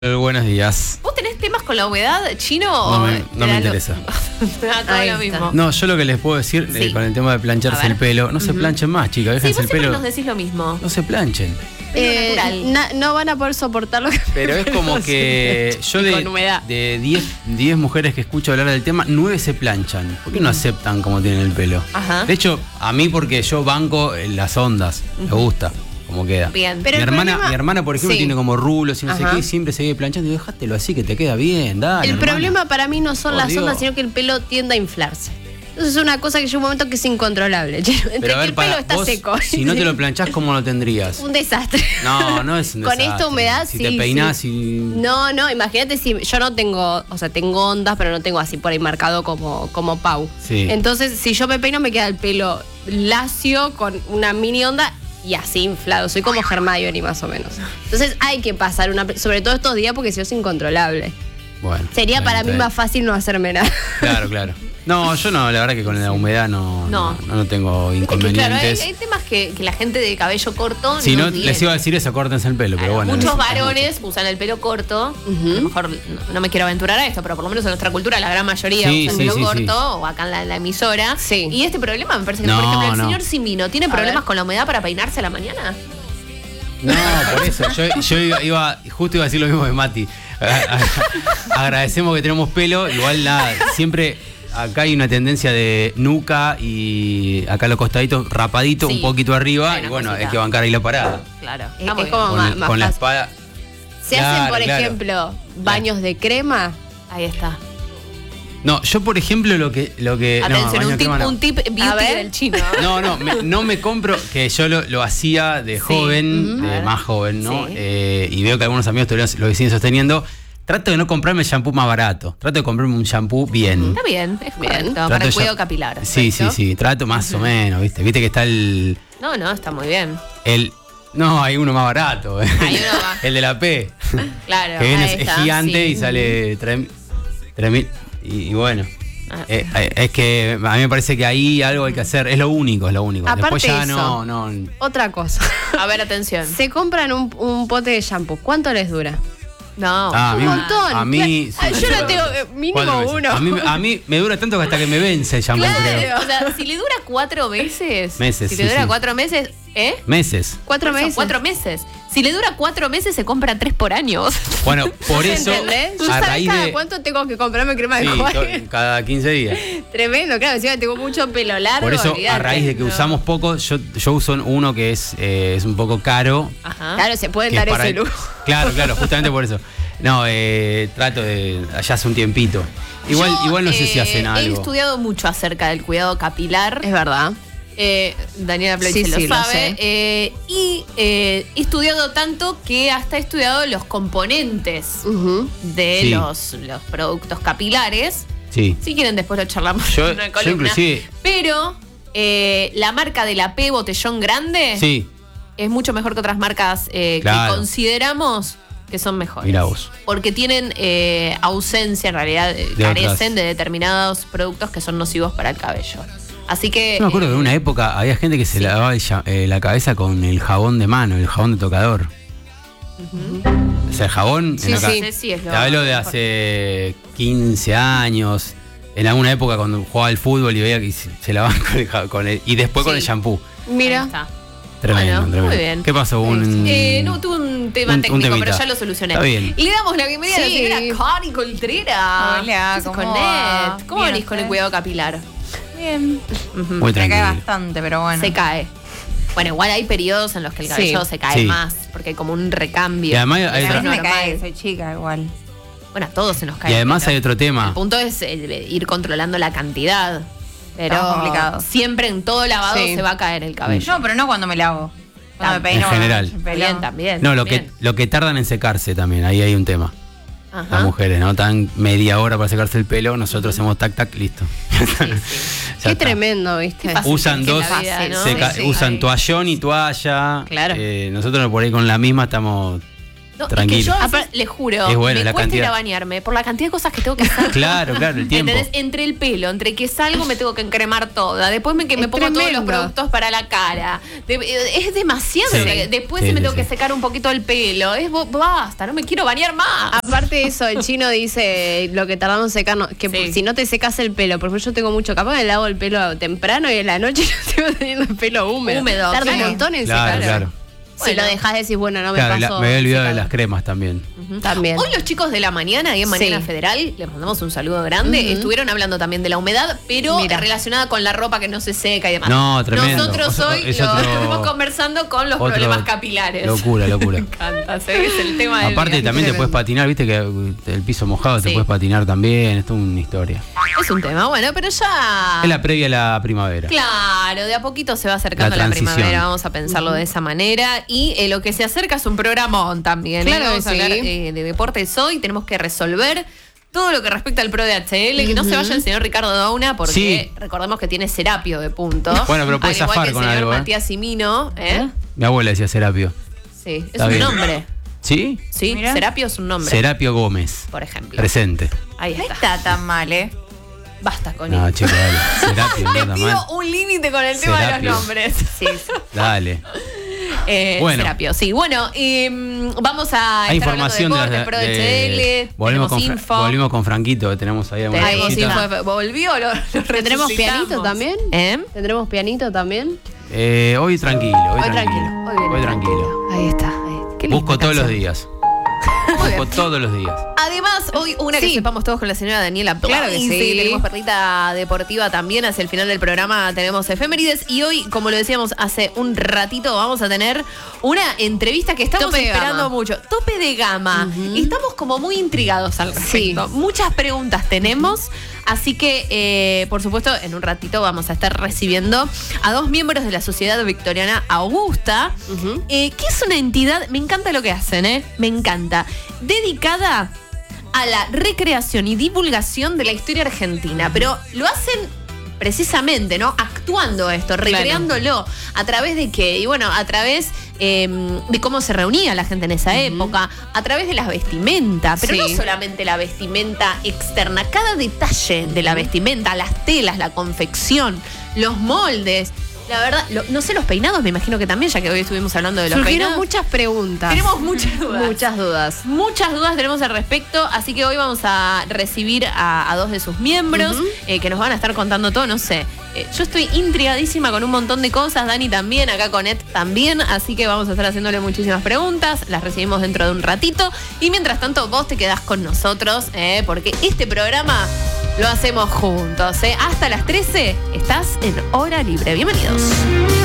Buenos días. ¿Vos tenés temas con la humedad, Chino? No me interesa. Todo lo mismo. No, yo lo que les puedo decir con el tema de plancharse el pelo, no se planchen más, chicas, déjense el pelo. Vos nos decís lo mismo. No se planchen. No van a poder soportarlo. Pero es como que yo de 10 mujeres que escucho hablar del tema, 9 se planchan. ¿Por qué no aceptan cómo tienen el pelo? Ajá. De hecho, a mí porque yo banco las ondas, me gusta cómo queda. Bien. Pero mi hermana, por ejemplo, tiene como rulos y no sé qué, y siempre se sigue planchando. Y déjatelo así que te queda bien, dale. El hermana. problema para mí no son Por las Dios. ondas, sino que el pelo tiende a inflarse. Entonces es una cosa que llega un momento que es incontrolable. Entre Pero a ver, que el pelo está vos, seco. Si no te lo planchás, ¿cómo lo tendrías? Un desastre. No es un Con desastre. esta humedad, si sí. te peinás sí. y... No, imagínate si yo no tengo, tengo ondas, pero no tengo así por ahí marcado como Pau. Sí. Entonces, si yo me peino, me queda el pelo lacio con una mini onda y así inflado. Soy como Hermione más o menos. Entonces hay que pasar sobre todo estos días porque si no es incontrolable. Bueno. Sería para mí más fácil no hacerme nada. Claro. No, yo no, la verdad que con la humedad no tengo inconvenientes. Claro, hay temas que la gente de cabello corto Si no, tiene. les iba a decir eso, córtense el pelo, pero bueno. Muchos varones usan el pelo corto. A lo mejor no me quiero aventurar a esto, pero por lo menos en nuestra cultura la gran mayoría usa el pelo corto, o acá en la emisora. Sí. Y este problema me parece que, por ejemplo, el señor Simino tiene problemas con la humedad para peinarse a la mañana. No, por eso. Yo justo iba a decir lo mismo de Mati. Agradecemos que tenemos pelo. Igual siempre acá hay una tendencia de nuca y acá los costaditos rapaditos un poquito arriba. Y bueno, hay que bancar ahí la parada. Claro. Es como más Con la fácil. espada. Se hacen, por ejemplo, baños de crema. Ahí está. No, yo por ejemplo lo que Atención, un tip beauty del Chino. No me compro, que yo lo hacía de joven, de más joven, ¿no? Sí. Y veo que algunos amigos todavía lo siguen sosteniendo. Trato de no comprarme el shampoo más barato. Trato de comprarme un shampoo bien. Está bien, es correcto, para el cuidado capilar. Sí. Trato más o menos, ¿viste? Viste que está el... No, está muy bien. No, hay uno más barato. Hay uno más. El de la P. Claro. Que viene, es está, gigante y sale 3.000. Y bueno, es que a mí me parece que ahí algo hay que hacer. Es lo único. Aparte Después ya eso, no. Otra cosa. A ver, atención. Se compran un pote de shampoo. ¿Cuánto les dura? No. Un montón. A mí... Yo no tengo mínimo uno. A mí me dura tanto que hasta que me vence el shampoo, creo. Claro, o sea, si le dura 4 meses. Meses, Si le dura 4 meses, Meses. 4 meses. 4 meses. Si le dura 4 meses, se compra 3 por año. Bueno, por eso, ¿Entendés? ¿Tú a sabes raíz cada de... cuánto tengo que comprarme crema de enjuague? Cada 15 días. Tremendo, claro, encima tengo mucho pelo largo. Por eso, olvidate. a raíz de que usamos poco, yo uso uno que es un poco caro. Ajá. Claro, se pueden que dar es para ese lujo. Claro, justamente por eso. No, trato de... Allá hace un tiempito. Igual no sé si hacen algo. He estudiado mucho acerca del cuidado capilar. Es verdad. Daniela Ploy Sí, se sí, lo lo sabe. sé. He estudiado tanto que hasta he estudiado los componentes de los productos capilares. Sí. Si quieren, después lo charlamos Yo en una columna. inclusive... Pero la marca de la P botellón grande Sí, es mucho mejor que otras marcas Claro. que consideramos que son mejores. Mirá vos. Porque tienen ausencia, en realidad, carecen de determinados productos que son nocivos para el cabello. Así que... Yo me acuerdo que en una época había gente que se lavaba la cabeza con el jabón de mano, el jabón de tocador. O sea, el jabón... Sí, sí, es Te hablo de hace 15 años. En alguna época cuando jugaba al fútbol y veía que se lavaban y después con el shampoo. Mira. Ahí está. Tremendo, Bueno, tremendo. muy bien. ¿Qué pasó? No, tuve un tema un técnico, temita. pero ya lo solucioné. Está bien. Y le damos la bienvenida a la Sí. señora Connie Coltrera. Hola, ¿Qué haces ¿cómo con va? Net? ¿Cómo Bien, venís con el ¿ustedes? cuidado capilar? Bien. Muy Se cae tranquilo. bastante, pero bueno. Se cae. Bueno, igual hay periodos en los que el cabello se cae Sí. más, porque hay como un recambio. Y además hay A mí otra- se me normal. cae, soy chica igual. Bueno, a todos se nos cae. Y además el hay pelo. otro tema. El punto es ir controlando la cantidad. Pero Está complicado. siempre en todo lavado Sí. se va a caer el cabello. No, pero no cuando me lavo. Cuando me peino. En general. el pelo. Bien, también. No, también. lo que tardan en secarse también, ahí hay un tema. Ajá. Las mujeres, ¿no? Tan media hora para secarse el pelo, nosotros hacemos tac, tac, listo. Sí. Ya Qué está. tremendo, ¿viste? Qué fácil. Usan que dos, la vida, ¿no? usan Sí. toallón y toalla. Claro. Nosotros por ahí con la misma estamos... No, tranquilo. es que yo a veces, le juro, Es bueno, me la cuesta ir cantidad. a bañarme por la cantidad de cosas que tengo que hacer. Claro, el tiempo. ¿Entendés? Entre el pelo, entre que salgo me tengo que encremar toda, después me pongo todos los tremendo. productos para la cara. Es demasiado. Sí. O sea, después Sí, me sí, tengo que sí. secar un poquito el pelo. Basta, no me quiero bañar más. Aparte de eso, el chino dice lo que tardamos en secarnos, que Sí. si no te secas el pelo, por ejemplo yo tengo mucho, capaz me lavo el pelo temprano y en la noche yo sigo teniendo el pelo húmedo. claro. Tarda un montón en Claro, secar. claro. Si Bueno. lo dejás decís, bueno, no me Claro, pasó. me había olvidado de secado. las cremas también. También. Hoy los chicos de la mañana, ahí en Mañana Sí. Federal, les mandamos un saludo grande, estuvieron hablando también de la humedad, pero Mira. relacionada con la ropa que no se seca y demás. No, tremendo. Nosotros hoy Es lo otro- estuvimos conversando con los otro- problemas capilares. Locura. Me encanta, se ve, es el tema del Aparte día. también te Tremendo. puedes patinar, viste que el piso mojado te Sí. puedes patinar también, esto es una historia. Es un tema, bueno, pero ya... Es la previa a la primavera. Claro, de a poquito se va acercando La la transición. primavera, vamos a pensarlo de esa manera. Y lo que se acerca es un programón también. Claro Vamos que a hablar sí. de deportes hoy, tenemos que resolver todo lo que respecta al Pro de HL, que no se vaya el señor Ricardo Dauna, porque Sí. recordemos que tiene Serapio de punto. Bueno, pero puede al igual zafar que el con señor algo, ¿eh? Matías Simino, ¿eh? Mi abuela decía Serapio. Sí, es Está un bien. nombre. ¿Sí? Sí, Mira. Serapio es un nombre, Serapio Gómez. por ejemplo. Presente. Ahí No está. está tan mal, ¿eh? Basta con No, él. chicos, dale. Serapio, no Le está pido mal. un límite con el tema de los Serapio. nombres. Sí, sí. Dale. Bueno. Serapio, sí. Bueno, vamos a Hay estar hablando de información deporte, Pro de HL, volvemos, tenemos con info. volvimos con Franquito, que tenemos ahí alguna Tenemos cosita. info. ¿Volvió? Lo ¿Tendremos resucitamos. pianito también? ¿Eh? ¿Tendremos pianito también? Hoy tranquilo, hoy tranquilo, tranquilo. hoy viene Hoy tranquilo. Ahí está. Qué linda Busco todos los canción. días. Muy bien. Busco todos los días. Además, hoy una que Sí. sepamos todos con la señora Daniela Claro que Plainse. sí. Tenemos perlita deportiva también. Hacia el final del programa tenemos efemérides. Y hoy, como lo decíamos hace un ratito, vamos a tener una entrevista que estamos Tope de esperando gama. mucho. Tope de gama. Y estamos como muy intrigados al respecto. Muchas preguntas tenemos. Así que, por supuesto, en un ratito vamos a estar recibiendo a dos miembros de la Sociedad Victoriana Augusta, que es una entidad, me encanta lo que hacen, me encanta, dedicada a la recreación y divulgación de la historia argentina, pero lo hacen precisamente, ¿no? Actuando esto, recreándolo. ¿A través de qué? Y bueno, a través de cómo se reunía la gente en esa época, a través de las vestimentas, pero no Sí. solamente la vestimenta externa, cada detalle de la vestimenta, las telas, la confección, los moldes. La verdad, no sé, los peinados, me imagino que también, ya que hoy estuvimos hablando de los Surgieron peinados. muchas preguntas. Tenemos muchas dudas. Muchas dudas. Muchas dudas tenemos al respecto, así que hoy vamos a recibir a dos de sus miembros que nos van a estar contando todo, no sé. Yo estoy intrigadísima con un montón de cosas, Dani también, acá con Ed también, así que vamos a estar haciéndole muchísimas preguntas, las recibimos dentro de un ratito y mientras tanto vos te quedás con nosotros, porque este programa lo hacemos juntos. Hasta las 13 estás en Hora Libre. Bienvenidos.